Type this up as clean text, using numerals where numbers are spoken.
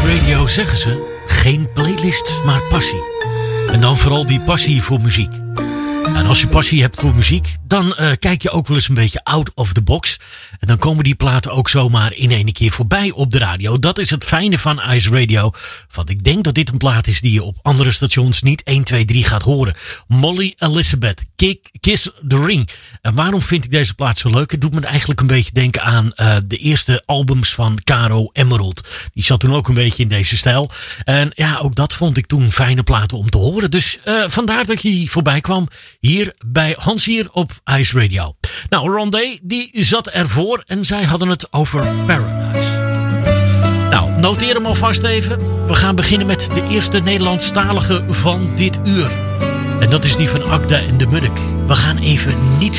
Radio zeggen ze, geen playlist, maar passie. En dan vooral die passie voor muziek. En als je passie hebt voor muziek, dan kijk je ook wel eens een beetje out of the box. En dan komen die platen ook zomaar in één keer voorbij op de radio. Dat is het fijne van Ice Radio. Want ik denk dat dit een plaat is die je op andere stations niet 1, 2, 3 gaat horen. Molly Elizabeth, Kiss the Ring. En waarom vind ik deze plaat zo leuk? Het doet me eigenlijk een beetje denken aan de eerste albums van Caro Emerald. Die zat toen ook een beetje in deze stijl. En ja, ook dat vond ik toen fijne platen om te horen. Dus vandaar dat je voorbij kwam. Hier bij Hans hier op Ice Radio. Nou, Rondé, die zat ervoor en zij hadden het over Paradise. Nou, noteer hem alvast even. We gaan beginnen met de eerste Nederlandstalige van dit uur. En dat is die van Agda en de Munnik. We gaan even niet